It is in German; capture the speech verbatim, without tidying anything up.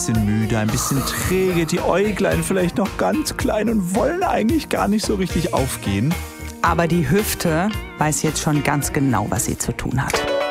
bisschen müde, ein bisschen träge, die Äuglein vielleicht noch ganz klein und wollen eigentlich gar nicht so richtig aufgehen. Aber die Hüfte weiß jetzt schon ganz genau, was sie zu tun hat.